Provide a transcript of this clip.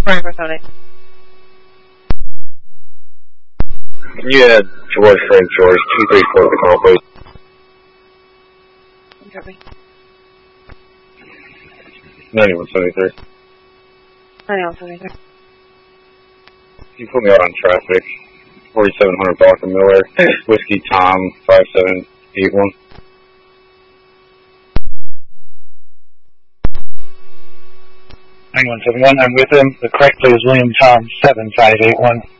Frank Personic. Yeah, George Frank George, 234 at the call, please. Copy. 9173. 9173. You put me out on traffic. 4700 Balkan Miller. Whiskey Tom, 5781. I'm with him. The correct is William Tom 7581.